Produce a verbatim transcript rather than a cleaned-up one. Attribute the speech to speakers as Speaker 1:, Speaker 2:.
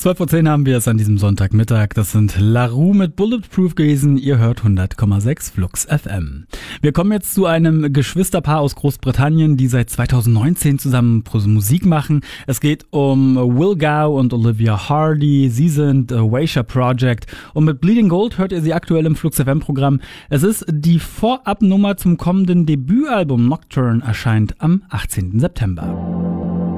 Speaker 1: zwölf Uhr zehn haben wir es an diesem Sonntagmittag. Das sind La Roux mit Bulletproof gewesen. Ihr hört hundert Komma sechs Flux F M. Wir kommen jetzt zu einem Geschwisterpaar aus Großbritannien, die seit zweitausendneunzehn zusammen Musik machen. Es geht um Will Gow und Olivia Hardy. Sie sind Waysha Project und mit Bleeding Gold hört ihr sie aktuell im Flux F M-Programm. Es ist die Vorabnummer zum kommenden Debütalbum. Nocturne erscheint am achtzehnten September.